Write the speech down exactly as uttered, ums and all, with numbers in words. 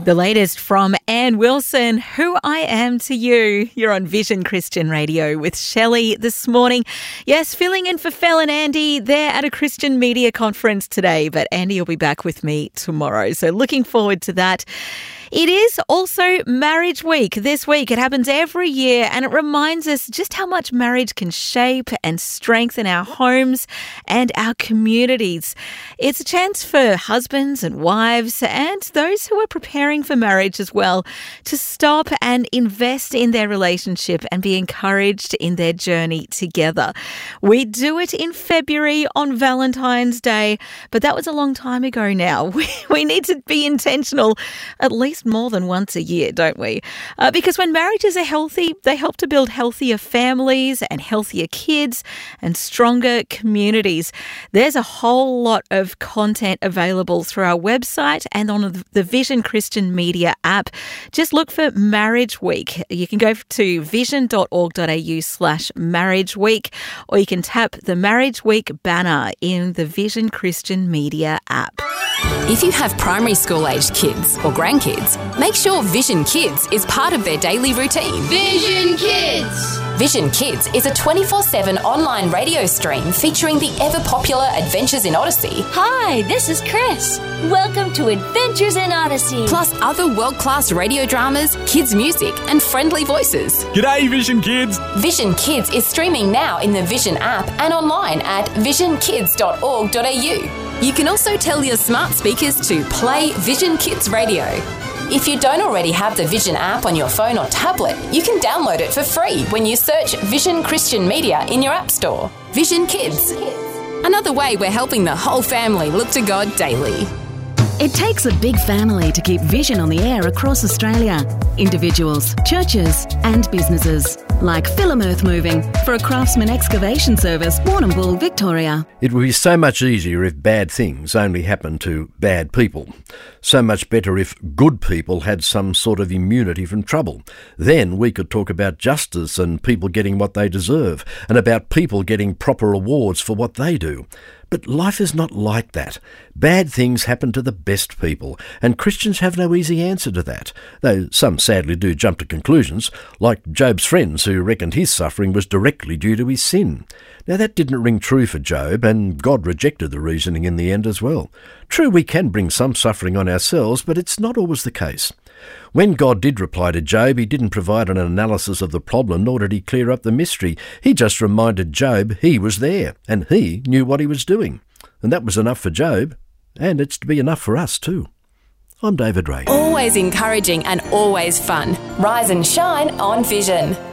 The latest from Anne Wilson, Who I Am to You. You're on Vision Christian Radio with Shelley this morning. Yes, filling in for Fel and Andy. They're at a Christian media conference today, but Andy will be back with me tomorrow. So looking forward to that. It is also Marriage Week this week. It happens every year and it reminds us just how much marriage can shape and strengthen our homes and our communities. It's a chance for husbands and wives and those who are preparing for marriage as well to stop and invest in their relationship and be encouraged in their journey together. We do it in February on Valentine's Day, but that was a long time ago now. We, we need to be intentional at least more than once a year, don't we? Uh, because when marriages are healthy, they help to build healthier families and healthier kids and stronger communities. There's a whole lot of content available through our website and on the Vision Christian Media app. Just look for Marriage Week. You can go to vision.org.au slash Marriage Week, or you can tap the Marriage Week banner in the Vision Christian Media app. If you have primary school-aged kids or grandkids, make sure Vision Kids is part of their daily routine. Vision Kids! Vision Kids is a twenty-four seven online radio stream featuring the ever-popular Adventures in Odyssey. Hi, this is Chris. Welcome to Adventures in Odyssey. Plus other world-class radio dramas, kids' music and friendly voices. G'day, Vision Kids! Vision Kids is streaming now in the Vision app and online at vision kids dot org dot a u. You can also tell your smart speakers to play Vision Kids Radio. If you don't already have the Vision app on your phone or tablet, you can download it for free when you search Vision Christian Media in your app store. Vision Kids. Another way we're helping the whole family look to God daily. It takes a big family to keep Vision on the air across Australia. Individuals, churches and businesses. Like Phillim Earth Moving for a Craftsman excavation service, Warrnambool, Victoria. It would be so much easier if bad things only happened to bad people. So much better if good people had some sort of immunity from trouble. Then we could talk about justice and people getting what they deserve, and about people getting proper awards for what they do. But life is not like that. Bad things happen to the best people, and Christians have no easy answer to that, though some sadly do jump to conclusions, like Job's friends who reckoned his suffering was directly due to his sin. Now that didn't ring true for Job, and God rejected the reasoning in the end as well. True, we can bring some suffering on ourselves, but it's not always the case. When God did reply to Job, he didn't provide an analysis of the problem, nor did he clear up the mystery. He just reminded Job he was there, and he knew what he was doing. And that was enough for Job, and it's to be enough for us too. I'm David Ray. Always encouraging and always fun. Rise and shine on Vision.